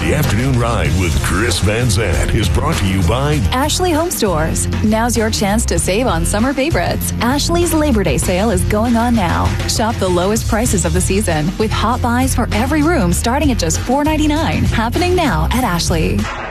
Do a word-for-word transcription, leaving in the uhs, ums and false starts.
The Afternoon Ride with Chris Van Zandt is brought to you by Ashley Home Stores. Now's your chance to save on summer favorites. Ashley's Labor Day sale is going on now. Shop the lowest prices of the season with hot buys for every room starting at just four ninety-nine. Happening now at Ashley.